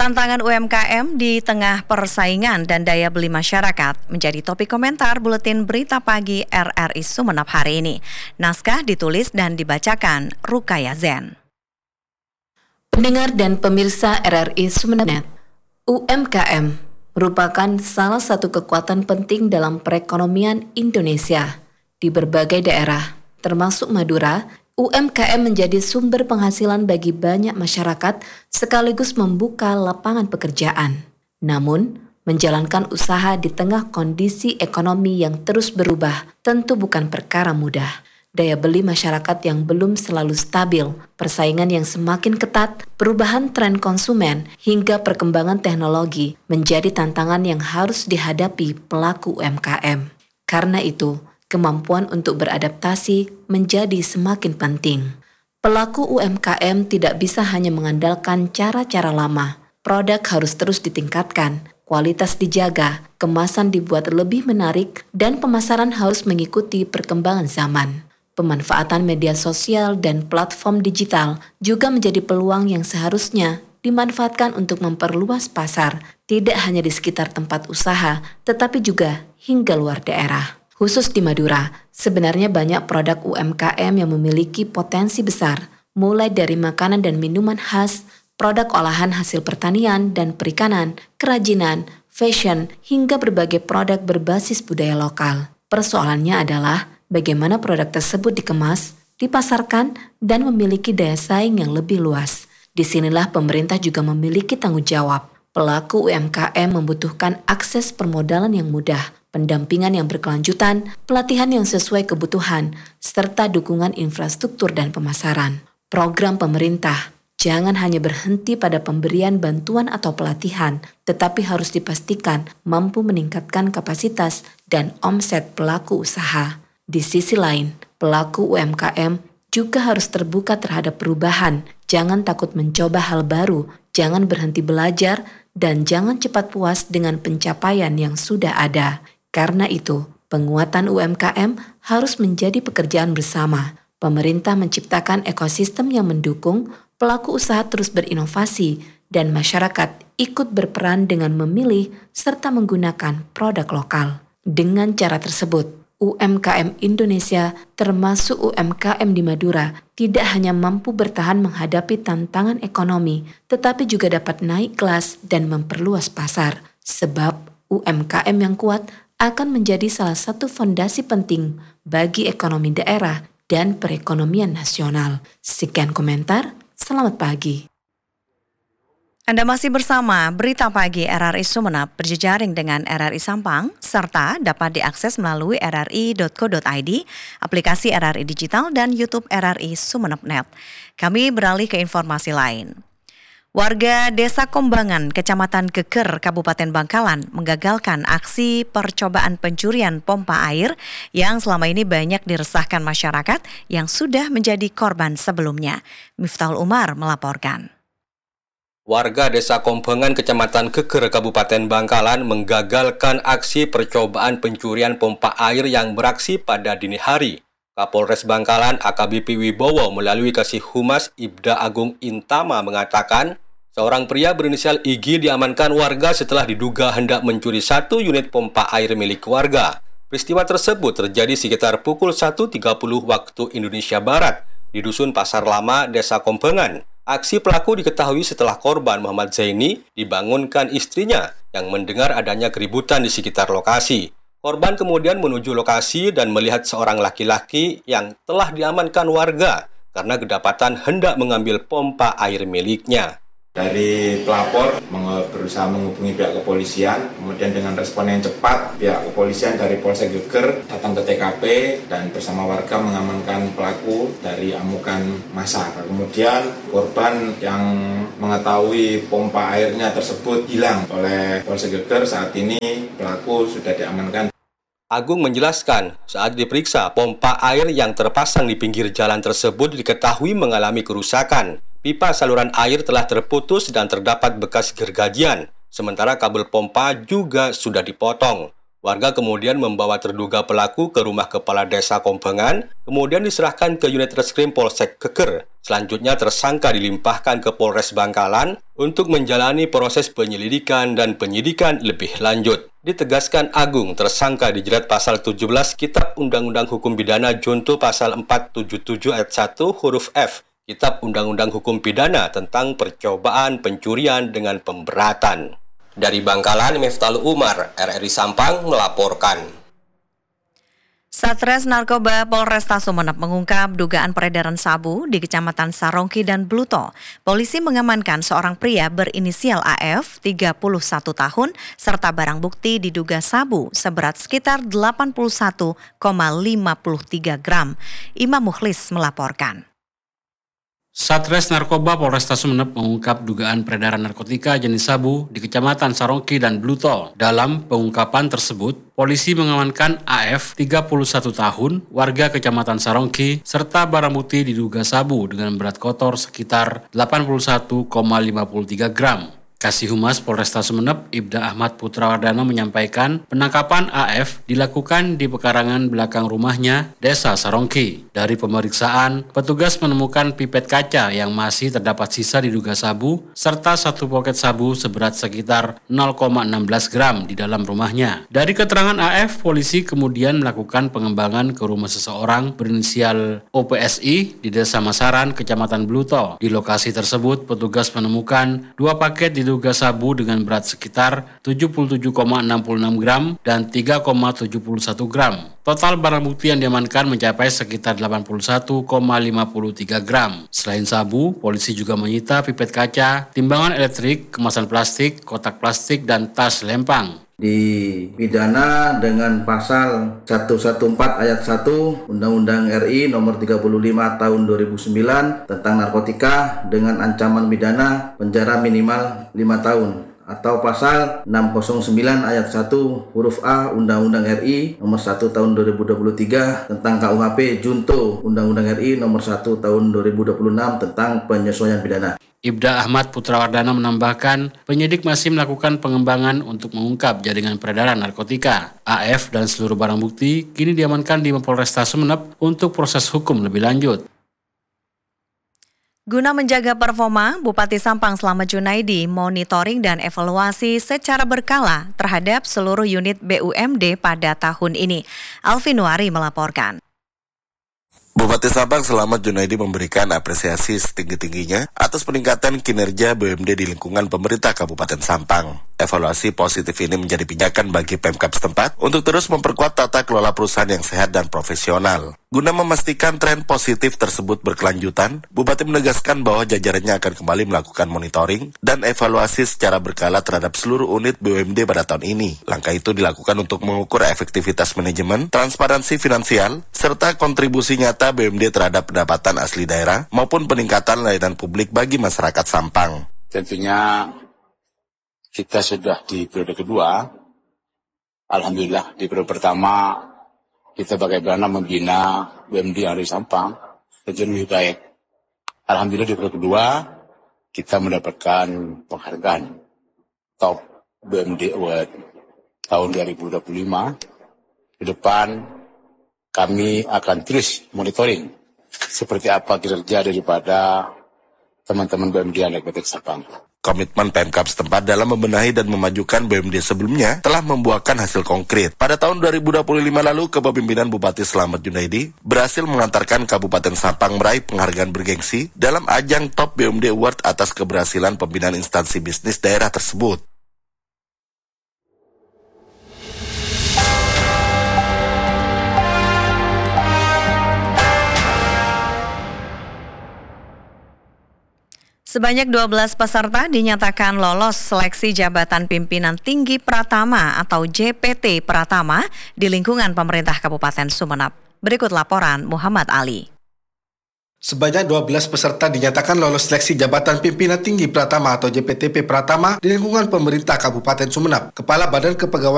Tantangan UMKM di tengah persaingan dan daya beli masyarakat menjadi topik komentar Buletin Berita Pagi RRI Sumeneb hari ini. Naskah ditulis dan dibacakan Rukaya Zen. Pendengar dan pemirsa RRI Sumeneb, UMKM merupakan salah satu kekuatan penting dalam perekonomian Indonesia. Di berbagai daerah, termasuk Madura, UMKM menjadi sumber penghasilan bagi banyak masyarakat sekaligus membuka lapangan pekerjaan. Namun, menjalankan usaha di tengah kondisi ekonomi yang terus berubah tentu bukan perkara mudah. Daya beli masyarakat yang belum selalu stabil, persaingan yang semakin ketat, perubahan tren konsumen, hingga perkembangan teknologi menjadi tantangan yang harus dihadapi pelaku UMKM. Karena itu, kemampuan untuk beradaptasi menjadi semakin penting. Pelaku UMKM tidak bisa hanya mengandalkan cara-cara lama. Produk harus terus ditingkatkan, kualitas dijaga, kemasan dibuat lebih menarik, dan pemasaran harus mengikuti perkembangan zaman. Pemanfaatan media sosial dan platform digital juga menjadi peluang yang seharusnya dimanfaatkan untuk memperluas pasar, tidak hanya di sekitar tempat usaha, tetapi juga hingga luar daerah. Khusus di Madura, sebenarnya banyak produk UMKM yang memiliki potensi besar, mulai dari makanan dan minuman khas, produk olahan hasil pertanian dan perikanan, kerajinan, fashion, hingga berbagai produk berbasis budaya lokal. Persoalannya adalah bagaimana produk tersebut dikemas, dipasarkan, dan memiliki daya saing yang lebih luas. Disinilah pemerintah juga memiliki tanggung jawab. Pelaku UMKM membutuhkan akses permodalan yang mudah, pendampingan yang berkelanjutan, pelatihan yang sesuai kebutuhan, serta dukungan infrastruktur dan pemasaran. Program pemerintah jangan hanya berhenti pada pemberian bantuan atau pelatihan, tetapi harus dipastikan mampu meningkatkan kapasitas dan omset pelaku usaha. Di sisi lain, pelaku UMKM juga harus terbuka terhadap perubahan, jangan takut mencoba hal baru, jangan berhenti belajar, dan jangan cepat puas dengan pencapaian yang sudah ada. Karena itu, penguatan UMKM harus menjadi pekerjaan bersama. Pemerintah menciptakan ekosistem yang mendukung, pelaku usaha terus berinovasi, dan masyarakat ikut berperan dengan memilih serta menggunakan produk lokal. Dengan cara tersebut, UMKM Indonesia termasuk UMKM di Madura tidak hanya mampu bertahan menghadapi tantangan ekonomi, tetapi juga dapat naik kelas dan memperluas pasar. Sebab UMKM yang kuat akan menjadi salah satu fondasi penting bagi ekonomi daerah dan perekonomian nasional. Sekian komentar, selamat pagi. Anda masih bersama Berita Pagi RRI Sumeneb berjejaring dengan RRI Sampang, serta dapat diakses melalui rri.co.id, aplikasi RRI Digital, dan YouTube RRI Sumeneb.net. Kami beralih ke informasi lain. Warga Desa Kombangan, Kecamatan Geger, Kabupaten Bangkalan menggagalkan aksi percobaan pencurian pompa air yang selama ini banyak diresahkan masyarakat yang sudah menjadi korban sebelumnya. Miftahul Umar melaporkan. Warga Desa Kombangan, Kecamatan Geger, Kabupaten Bangkalan menggagalkan aksi percobaan pencurian pompa air yang beraksi pada dini hari. Kapolres Bangkalan AKBP Wibowo melalui Kasih Humas Ibda Agung Intama mengatakan, seorang pria berinisial IG diamankan warga setelah diduga hendak mencuri 1 unit pompa air milik warga. Peristiwa tersebut terjadi sekitar pukul 1.30 waktu Indonesia Barat di Dusun Pasar Lama, Desa Kombangan. Aksi pelaku diketahui setelah korban Muhammad Zaini dibangunkan istrinya yang mendengar adanya keributan di sekitar lokasi. Korban kemudian menuju lokasi dan melihat seorang laki-laki yang telah diamankan warga karena kedapatan hendak mengambil pompa air miliknya. Dari pelapor berusaha menghubungi pihak kepolisian, kemudian dengan respon yang cepat, pihak kepolisian dari Polsek Geger datang ke TKP dan bersama warga mengamankan pelaku dari amukan massa. Kemudian korban yang mengetahui pompa airnya tersebut hilang oleh Polsek Geger, saat ini pelaku sudah diamankan. Agung menjelaskan, saat diperiksa, pompa air yang terpasang di pinggir jalan tersebut diketahui mengalami kerusakan. Pipa saluran air telah terputus dan terdapat bekas gergajian, sementara kabel pompa juga sudah dipotong. Warga kemudian membawa terduga pelaku ke rumah kepala desa Kompengan, kemudian diserahkan ke unit reskrim Polsek Geger. Selanjutnya tersangka dilimpahkan ke Polres Bangkalan untuk menjalani proses penyelidikan dan penyidikan lebih lanjut. Ditegaskan Agung, tersangka dijerat pasal 17 Kitab Undang-Undang Hukum Pidana Junto pasal 477 ayat 1 huruf F, Kitab Undang-Undang Hukum Pidana tentang percobaan pencurian dengan pemberatan. Dari Bangkalan, Miftaul Umar, RRI Sampang melaporkan. Satres Narkoba Polresta Sumeneb mengungkap dugaan peredaran sabu di Kecamatan Sarongki dan Bluto. Polisi mengamankan seorang pria berinisial AF, 31 tahun, serta barang bukti diduga sabu seberat sekitar 81,53 gram. Imam Mukhlis melaporkan. Satres Narkoba Polresta Sumeneb mengungkap dugaan peredaran narkotika jenis sabu di Kecamatan Sarongki dan Bluto. Dalam pengungkapan tersebut, polisi mengamankan AF 31 tahun, warga Kecamatan Sarongki, serta barang bukti diduga sabu dengan berat kotor sekitar 81,53 gram. Kasih Humas Polresta Sumeneb, Ibda Ahmad Putrawardana menyampaikan penangkapan AF dilakukan di pekarangan belakang rumahnya, Desa Sarongki. Dari pemeriksaan, petugas menemukan pipet kaca yang masih terdapat sisa diduga sabu, serta satu poket sabu seberat sekitar 0,16 gram di dalam rumahnya. Dari keterangan AF, polisi kemudian melakukan pengembangan ke rumah seseorang berinisial OPSI di Desa Masaran, Kecamatan Bluto. Di lokasi tersebut, petugas menemukan 2 paket diduga sabu dengan berat sekitar 77,66 gram dan 3,71 gram. Total barang bukti yang diamankan mencapai sekitar 81,53 gram. Selain sabu, polisi juga menyita pipet kaca, timbangan elektrik, kemasan plastik, kotak plastik, dan tas lempang. Dipidana dengan pasal 114 ayat 1 Undang-Undang RI nomor 35 tahun 2009 tentang narkotika dengan ancaman pidana penjara minimal 5 tahun atau pasal 609 ayat 1 huruf A Undang-Undang RI nomor 1 tahun 2023 tentang KUHP junto Undang-Undang RI nomor 1 tahun 2026 tentang penyesuaian pidana. Ibda Ahmad Putrawardana menambahkan, penyidik masih melakukan pengembangan untuk mengungkap jaringan peredaran narkotika. AF dan seluruh barang bukti kini diamankan di Polresta Sumeneb untuk proses hukum lebih lanjut. Guna menjaga performa, Bupati Sampang Slamet Junaidi monitoring dan evaluasi secara berkala terhadap seluruh unit BUMD pada tahun ini. Alfinuari melaporkan. Bupati Sampang Slamet Junaidi memberikan apresiasi setinggi-tingginya atas peningkatan kinerja BUMD di lingkungan pemerintah Kabupaten Sampang. Evaluasi positif ini menjadi pijakan bagi Pemkab setempat untuk terus memperkuat tata kelola perusahaan yang sehat dan profesional. Guna memastikan tren positif tersebut berkelanjutan, Bupati menegaskan bahwa jajarannya akan kembali melakukan monitoring dan evaluasi secara berkala terhadap seluruh unit BUMD pada tahun ini. Langkah itu dilakukan untuk mengukur efektivitas manajemen, transparansi finansial, serta kontribusi nyata BUMD terhadap pendapatan asli daerah maupun peningkatan layanan publik bagi masyarakat Sampang. Tentunya kita sudah di periode kedua. Alhamdulillah di periode pertama kita bagaimana membina BUMD yang ada di Sampang menjadi lebih baik. Alhamdulillah di periode kedua kita mendapatkan penghargaan Top BUMD Award tahun 2025. Di depan kami akan terus monitoring seperti apa kinerja daripada teman-teman BUMD yang ada di Kota Sampang. Komitmen Pemkab setempat dalam membenahi dan memajukan BUMD sebelumnya telah membuahkan hasil konkret. Pada tahun 2025 lalu, kepemimpinan Bupati Slamet Junaidi berhasil mengantarkan Kabupaten Sampang meraih penghargaan bergengsi dalam ajang Top BUMD Award atas keberhasilan pembinaan instansi bisnis daerah tersebut. Sebanyak 12 peserta dinyatakan lolos seleksi jabatan pimpinan tinggi Pratama atau JPT Pratama di lingkungan pemerintah Kabupaten Sumeneb. Berikut laporan Muhammad Ali. Sebanyak 12 peserta dinyatakan lolos seleksi jabatan pimpinan tinggi Pratama atau JPTP Pratama di lingkungan pemerintah Kabupaten Sumeneb. Kepala Badan Kepegawaian